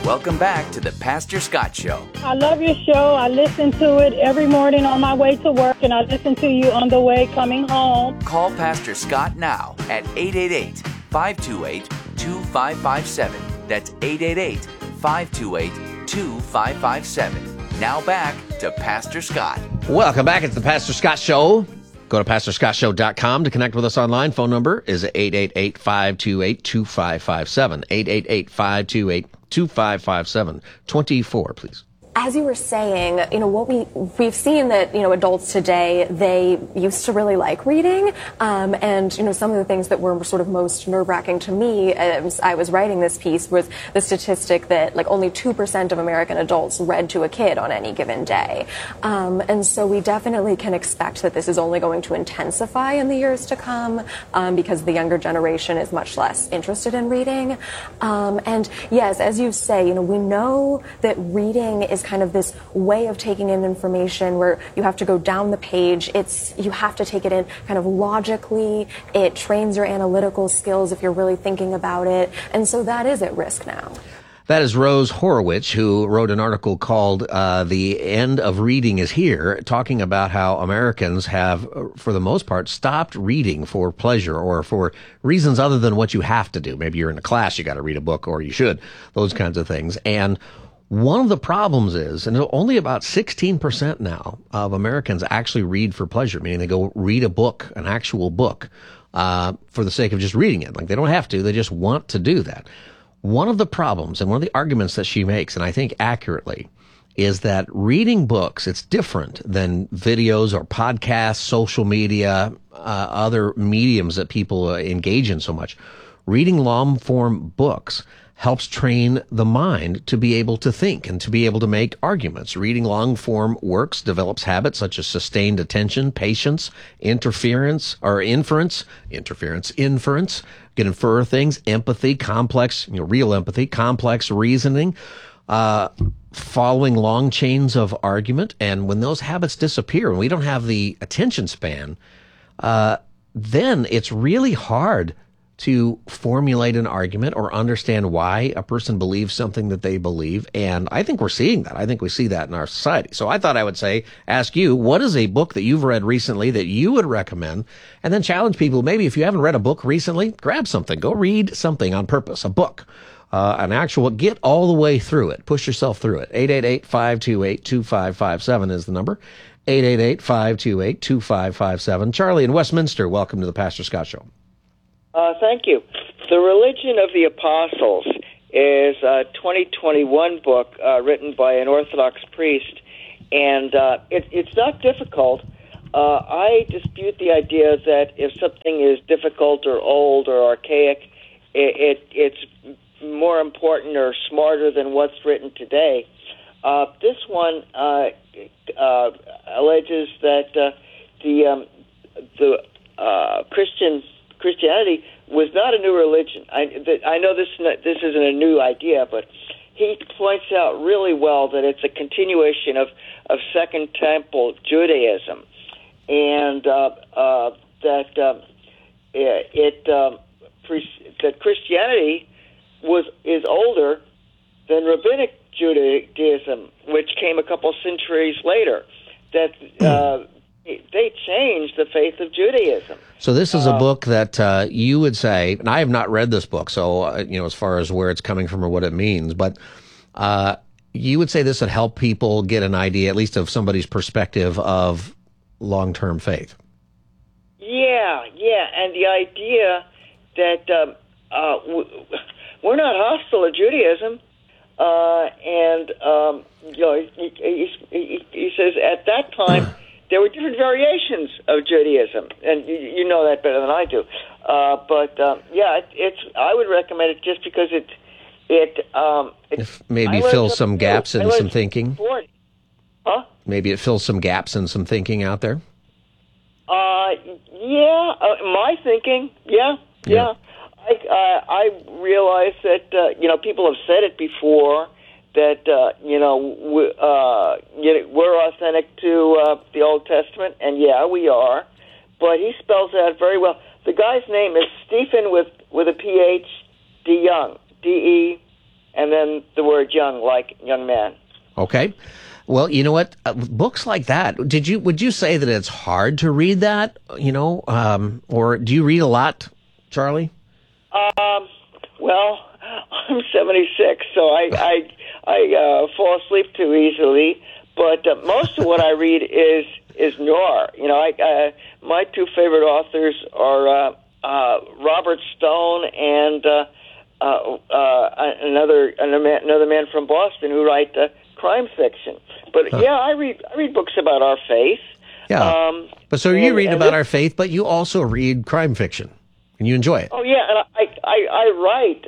Welcome back to the Pastor Scott Show. I love your show. I listen to it every morning on my way to work, and I listen to you on the way coming home. Call Pastor Scott now at 888-528-2557. That's 888-528-2557. Now back to Pastor Scott. Welcome back. It's the Pastor Scott Show. Go to PastorScottShow.com to connect with us online. Phone number is 888-528-2557. 888-528-2557. 24, please. As you were saying, what we've seen that, adults today, they used to really like reading. And, some of the things that were sort of most nerve-wracking to me as I was writing this piece was the statistic that only 2% of American adults read to a kid on any given day. And so we definitely can expect that this is only going to intensify in the years to come, because the younger generation is much less interested in reading. And yes, as you say, we know that reading is kind of this way of taking in information where you have to go down the page. You have to take it in kind of logically. It trains your analytical skills if you're really thinking about it. And so that is at risk now. That is Rose Horowitz, who wrote an article called The End of Reading is Here, talking about how Americans have, for the most part, stopped reading for pleasure or for reasons other than what you have to do. Maybe you're in a class, you got to read a book, or you should, those kinds of things. And one of the problems is, and only about 16% now of Americans actually read for pleasure, meaning they go read a book, an actual book, for the sake of just reading it. They don't have to, they just want to do that. One of the problems and one of the arguments that she makes, and I think accurately, is that reading books, it's different than videos or podcasts, social media, other mediums that people engage in so much. Reading long-form books helps train the mind to be able to think and to be able to make arguments. Reading long-form works develops habits such as sustained attention, patience, inference, can infer things, empathy, complex, real empathy, complex reasoning, following long chains of argument. And when those habits disappear and we don't have the attention span, then it's really hard to formulate an argument or understand why a person believes something that they believe. And I think we're seeing that. I think we see that in our society. So I thought I would ask you, what is a book that you've read recently that you would recommend? And then challenge people, maybe if you haven't read a book recently, grab something, go read something on purpose, a book, an actual, get all the way through it, push yourself through it. 888-528-2557 is the number. 888-528-2557. Charlie in Westminster, welcome to the Pastor Scott Show. Thank you. The Religion of the Apostles is a 2021 book written by an Orthodox priest, and it's not difficult. I dispute the idea that if something is difficult or old or archaic, it's more important or smarter than what's written today. This one alleges that Christianity was not a new religion. I know this isn't a new idea, but he points out really well that it's a continuation of Second Temple Judaism, and that Christianity is older than Rabbinic Judaism, which came a couple centuries later. That they changed the faith of Judaism. So this is a book that you would say, and I have not read this book, so as far as where it's coming from or what it means, but you would say this would help people get an idea, at least of somebody's perspective of long-term faith. Yeah, and the idea that we're not hostile to Judaism, he says at that time there were different variations of Judaism, and you know that better than I do. I would recommend it just because it maybe fills some gaps in some thinking. Huh? Maybe it fills some gaps in some thinking out there. My thinking, yeah. I realize that people have said it before that we're authentic to the Old Testament, and we are. But he spells it out very well. The guy's name is Stephen with a PH, DeYoung, DeYoung, and then the word young, like young man. Okay. Well, you know what? Books like that, would you say that it's hard to read that, or do you read a lot, Charlie? Well, I'm 76, so I fall asleep too easily. But most of what I read is noir. You know, my two favorite authors are Robert Stone and another man from Boston who write crime fiction. But yeah, I read books about our faith. Yeah. But so you read about our faith, but you also read crime fiction, and you enjoy it. Oh yeah, and I write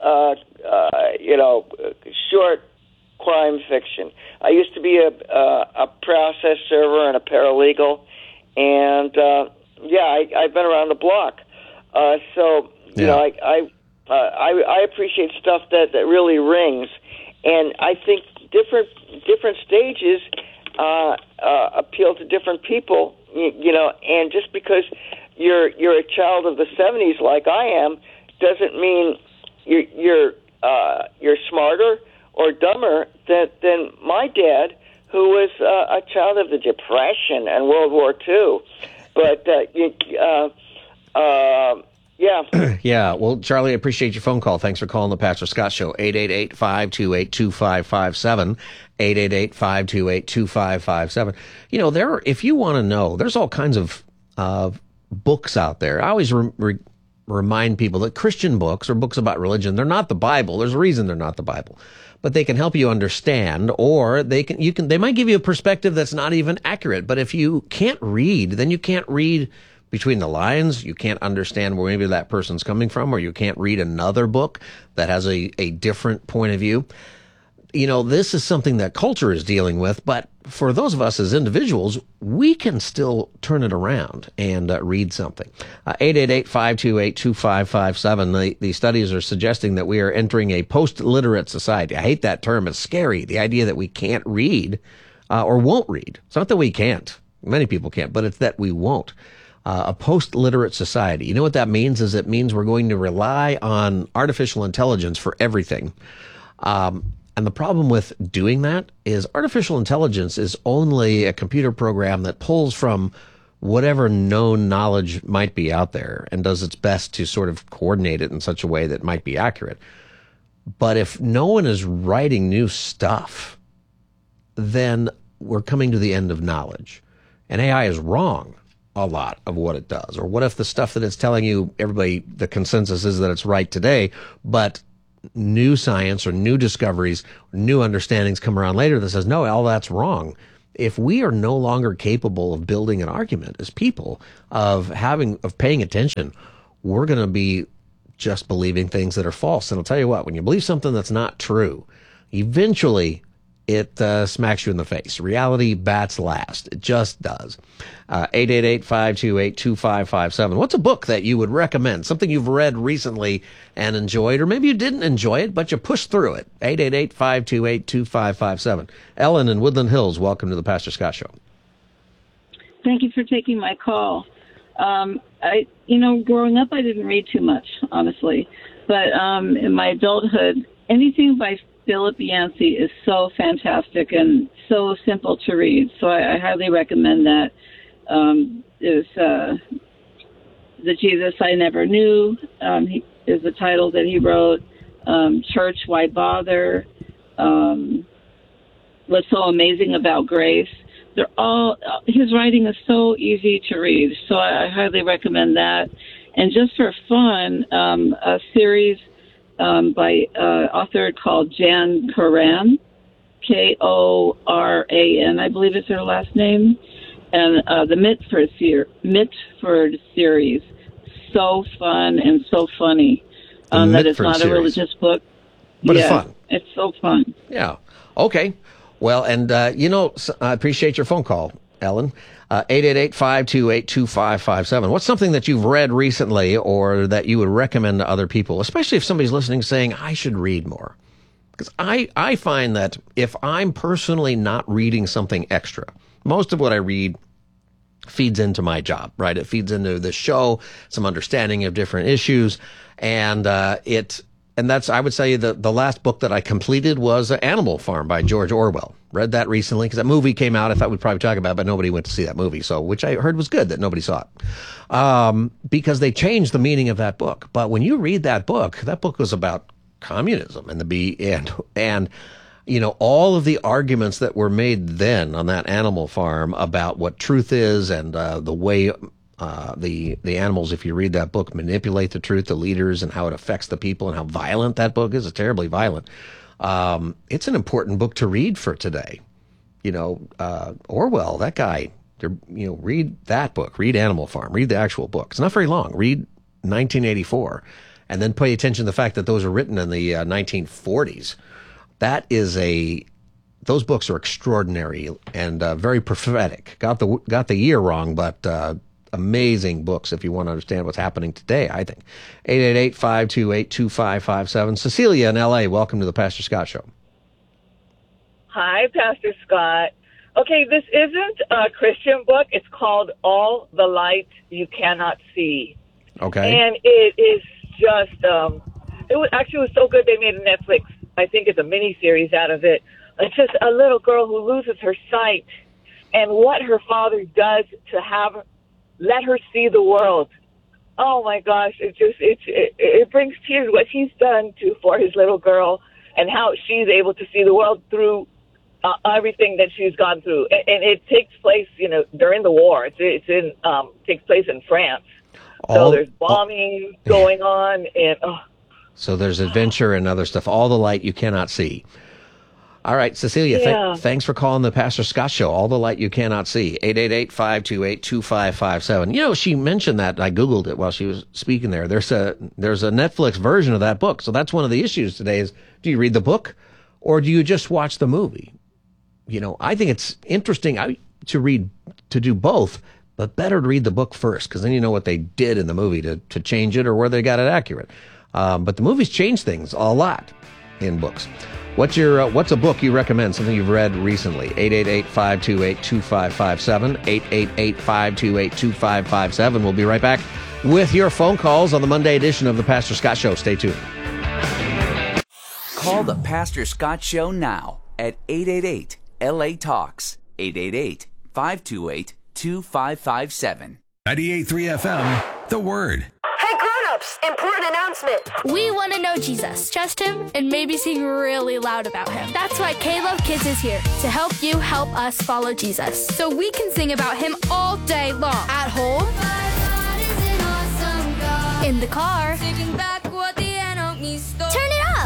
short crime fiction. I used to be a process server and a paralegal, and I've been around the block. So you know, I appreciate stuff that really rings, and I think different stages appeal to different people. You know, and just because you're a child of the '70s like I am, doesn't mean you're smarter or dumber than my dad, who was a child of the Depression and World War II. But Yeah. Well, Charlie, I appreciate your phone call. Thanks for calling the Pastor Scott Show. 888-528-2557. 888-528-2557. You know, if you want to know, there's all kinds of books out there. I always remind people that Christian books or books about religion, they're not the Bible. There's a reason they're not the Bible. But they can help you understand, or they might give you a perspective that's not even accurate. But if you can't read, then you can't read between the lines. You can't understand where maybe that person's coming from, or you can't read another book that has a different point of view. You know, this is something that culture is dealing with, but for those of us as individuals, we can still turn it around and read something. 888-528-2557. The studies are suggesting that we are entering a post-literate society. I hate that term. It's scary. The idea that we can't read or won't read. It's not that we can't. Many people can't, but it's that we won't. A post-literate society. You know what that means? It means we're going to rely on artificial intelligence for everything. And the problem with doing that is artificial intelligence is only a computer program that pulls from whatever known knowledge might be out there and does its best to sort of coordinate it in such a way that might be accurate. But if no one is writing new stuff, then we're coming to the end of knowledge. And AI is wrong a lot of what it does. Or what if the stuff that it's telling you, the consensus is that it's right today, but new science or new discoveries, new understandings come around later that says, no, all that's wrong. If we are no longer capable of building an argument as people, of paying attention, we're going to be just believing things that are false. And I'll tell you what, when you believe something that's not true, eventually it smacks you in the face. Reality bats last. It just does. 888-528-2557. What's a book that you would recommend? Something you've read recently and enjoyed, or maybe you didn't enjoy it, but you pushed through it. 888-528-2557. Ellen in Woodland Hills, welcome to the Pastor Scott Show. Thank you for taking my call. Growing up, I didn't read too much, honestly. But in my adulthood, anything by Philip Yancey is so fantastic and so simple to read. So I highly recommend that. There's The Jesus I Never Knew is the title that he wrote. Church, Why Bother? What's So Amazing About Grace? They're all, his writing is so easy to read. So I highly recommend that. And just for fun, a series by author called Jan Koran, Koran, I believe is her last name, and the Mitford series, so fun and so funny. That it's not a religious book, but it's fun. It's so fun. Yeah. Okay. Well, and I appreciate your phone call, Ellen. 888-528-2557. What's something that you've read recently or that you would recommend to other people, especially if somebody's listening saying, I should read more? Because I find that if I'm personally not reading something extra, most of what I read feeds into my job, right? It feeds into the show, some understanding of different issues, and it And that's, I would say, the last book that I completed was Animal Farm by George Orwell. Read that recently because that movie came out. I thought we'd probably talk about it, but nobody went to see that movie. So, which I heard was good that nobody saw it. Because they changed the meaning of that book. But when you read that book was about communism and you know, all of the arguments that were made then on that Animal Farm about what truth is and the way the animals, if you read that book, manipulate the truth, the leaders, and how it affects the people and how violent that book is. It's terribly violent. It's an important book to read for today. You know, Orwell, that guy, you know, read that book, read Animal Farm, read the actual book. It's not very long. Read 1984 and then pay attention to the fact that those are written in the 1940s. Those books are extraordinary and very prophetic. Got the year wrong, but amazing books if you want to understand what's happening today, I think. 888-528-2557. Cecilia in L.A., welcome to the Pastor Scott Show. Hi, Pastor Scott. Okay, this isn't a Christian book. It's called All the Light You Cannot See. Okay. And it is just, it was so good they made a Netflix, I think it's a mini-series out of it. It's just a little girl who loses her sight and what her father does to let her see the world. Oh my gosh, it brings tears what he's done for his little girl and how she's able to see the world through everything that she's gone through. And it takes place, you know, during the war. Takes place in France. So there's bombing going on and so there's adventure and other stuff. All the light you cannot see. All right, Cecilia, thanks for calling the Pastor Scott Show. All the light you cannot see. 888-528-2557. You know, she mentioned that. I Googled it while she was speaking there. There's a Netflix version of that book. So that's one of the issues today is, do you read the book or do you just watch the movie? You know, I think it's interesting to do both, but better to read the book first because then you know what they did in the movie to change it or where they got it accurate. But the movies change things a lot in books. What's a book you recommend, something you've read recently? 888-528-2557, 888-528-2557. We'll be right back with your phone calls on the Monday edition of the Pastor Scott Show. Stay tuned. Call the Pastor Scott Show now at 888-LA-TALKS, 888-528-2557. 98.3 FM, The Word. Hey grown-ups, important announcement. We want to know Jesus, trust him, and maybe sing really loud about him. That's why K-Love Kids is here to help you help us follow Jesus. So we can sing about him all day long. At home, in the car, turn it up.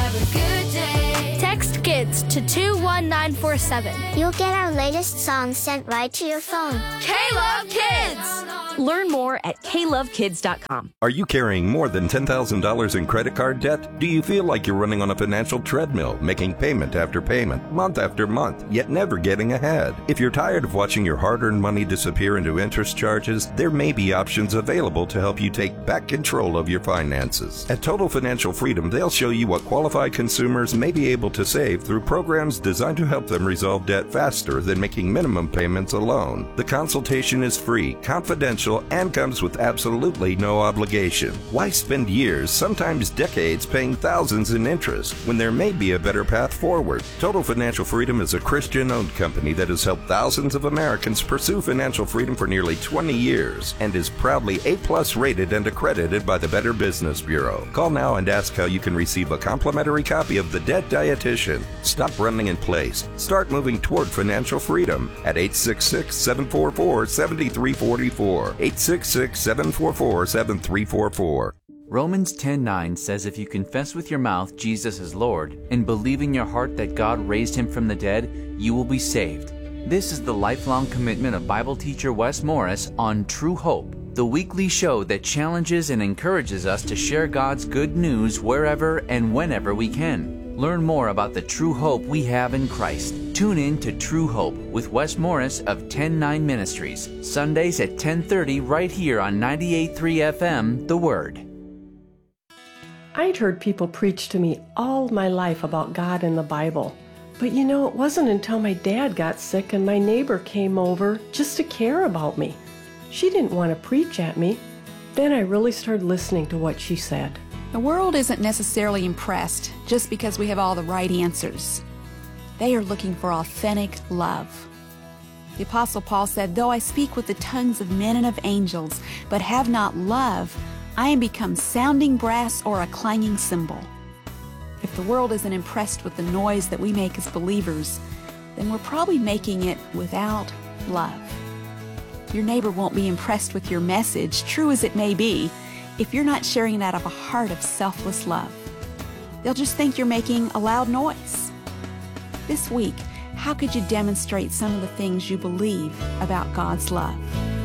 Text KIDS to 21947. You'll get our latest songs sent right to your phone. K-Love Kids! Learn more at klovekids.com. Are you carrying more than $10,000 in credit card debt? Do you feel like you're running on a financial treadmill, making payment after payment, month after month, yet never getting ahead? If you're tired of watching your hard-earned money disappear into interest charges, there may be options available to help you take back control of your finances. At Total Financial Freedom, they'll show you what qualified consumers may be able to save through programs designed to help them resolve debt faster than making minimum payments alone. The consultation is free, confidential, and comes with absolutely no obligation. Why spend years, sometimes decades, paying thousands in interest when there may be a better path forward? Total Financial Freedom is a Christian-owned company that has helped thousands of Americans pursue financial freedom for nearly 20 years and is proudly A+ rated and accredited by the Better Business Bureau. Call now and ask how you can receive a complimentary copy of The Debt Dietitian. Stop running in place. Start moving toward financial freedom at 866-744-7344. 866-744-7344. Romans 10:9 says if you confess with your mouth Jesus is Lord and believe in your heart that God raised him from the dead, you will be saved. This is the lifelong commitment of Bible teacher Wes Morris on True Hope, the weekly show that challenges and encourages us to share God's good news wherever and whenever we can. Learn more about the true hope we have in Christ. Tune in to True Hope with Wes Morris of 10-9 Ministries, Sundays at 10:30 right here on 98.3 FM, The Word. I'd heard people preach to me all my life about God and the Bible. But you know, it wasn't until my dad got sick and my neighbor came over just to care about me. She didn't want to preach at me. Then I really started listening to what she said. The world isn't necessarily impressed just because we have all the right answers. They are looking for authentic love. The Apostle Paul said, "Though I speak with the tongues of men and of angels, but have not love, I am become sounding brass or a clanging cymbal." If the world isn't impressed with the noise that we make as believers, then we're probably making it without love. Your neighbor won't be impressed with your message, true as it may be, if you're not sharing it out of a heart of selfless love. They'll just think you're making a loud noise. This week, how could you demonstrate some of the things you believe about God's love?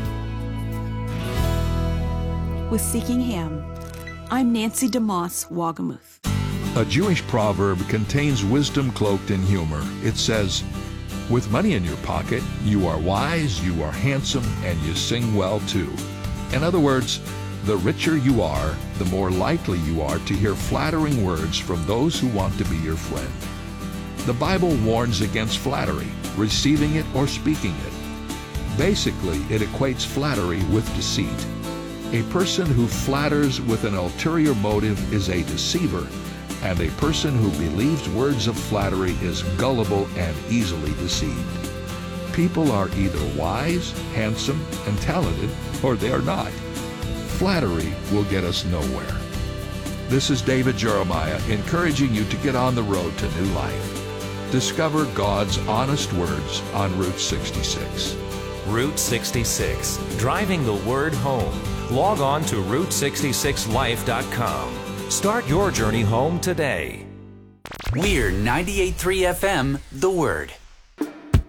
With Seeking Him, I'm Nancy DeMoss Wagamuth. A Jewish proverb contains wisdom cloaked in humor. It says, "With money in your pocket, you are wise, you are handsome, and you sing well too." In other words, the richer you are, the more likely you are to hear flattering words from those who want to be your friend. The Bible warns against flattery, receiving it or speaking it. Basically, it equates flattery with deceit. A person who flatters with an ulterior motive is a deceiver, and a person who believes words of flattery is gullible and easily deceived. People are either wise, handsome, and talented, or they are not. Flattery will get us nowhere. This is David Jeremiah encouraging you to get on the road to new life. Discover God's honest words on Route 66. Route 66, driving the word home. Log on to Route66Life.com. Start your journey home today. We're 98.3 FM, The Word.